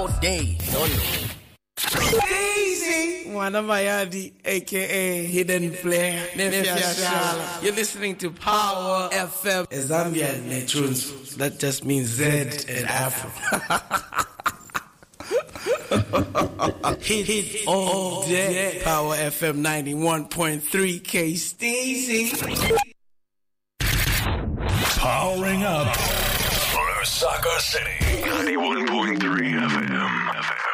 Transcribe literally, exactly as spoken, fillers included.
all day. Easy. Wanamayadi, aka Hidden Player. You're listening to Power F M. Zambia Netunes. That just means Z and Afro. hit, hit all day. Power F M ninety-one point three K Steezy. Powering up Lusaka City. ninety-one point three F M.